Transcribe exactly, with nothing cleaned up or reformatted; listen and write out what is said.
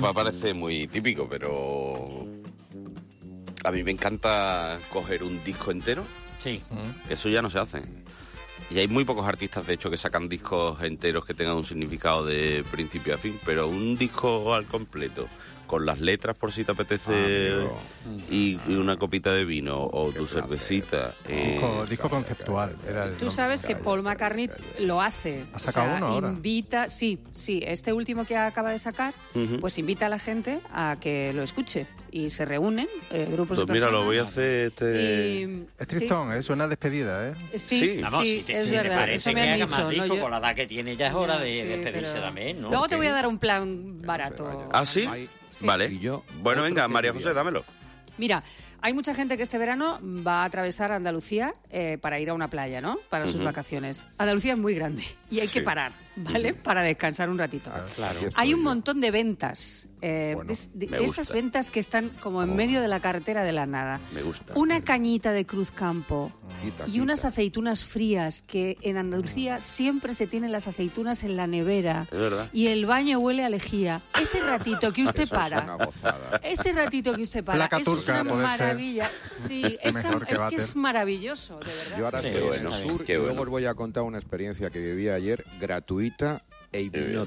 va a parecer muy típico, pero a mí me encanta coger un disco entero. Sí. Eso ya no se hace. Y hay muy pocos artistas, de hecho, que sacan discos enteros que tengan un significado de principio a fin, pero un disco al completo, con las letras por si te apetece, ah, y, y una copita de vino o tu cervecita. Eh, disco, disco conceptual. Era el Tú nombre. sabes que Paul McCartney lo hace. ¿Ha sacado o sea, uno ahora? Invita, sí, sí, este último que acaba de sacar, uh-huh. pues invita a la gente a que lo escuche y se reúnen eh, grupos pues de mira, personas. lo voy a hacer este... Y, es tristón, sí. ¿eh? Suena despedida, ¿eh? Sí, sí, Vamos, sí si te, es si verdad. te parece Eso que me han haga dicho, más disco, ¿no? Yo... con la edad que tiene ya es hora de Sí, despedirse pero... también, ¿no? Luego te ¿Qué? voy a dar un plan barato. ¿Ah, sí? Sí. Vale. Y yo, bueno, otro venga, que María diría. José, dámelo. Mira, hay mucha gente que este verano va a atravesar Andalucía eh, para ir a una playa, ¿no? Para sus Ujú. vacaciones. Andalucía es muy grande y hay Sí. que parar, ¿vale? Para descansar un ratito. Claro. Aquí estoy Hay un yo. montón de ventas, eh, Bueno, de, de- me de gusta. esas ventas que están como en medio de la carretera de la nada. Me gusta. Una cañita de Cruz Campo Quita, y quita. unas aceitunas frías, que en Andalucía siempre se tienen las aceitunas en la nevera Es verdad. y el baño huele a lejía. Ese ratito que usted Eso es para... una gozada. Ese ratito que usted para, Placa eso turca, es una puede ser. maravilla. Sí, esa- Mejor que es que váter. es maravilloso, de verdad. Yo ahora Sí, estoy bueno, en el está sur bien. Qué y luego bueno. os voy a contar una experiencia que viví ayer, gratuita e bien.